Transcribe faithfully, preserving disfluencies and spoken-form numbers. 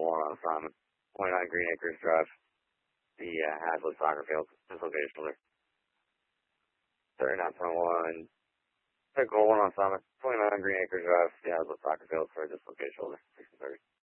one on assignment. twenty-nine Green Acres Drive, the uh, Hazlitt soccer field, dislocated shoulder. thirty-nine point one, Technical one on assignment. twenty-nine Green Acres Drive, the Hazlitt soccer field for dislocated shoulder. sixty thirty.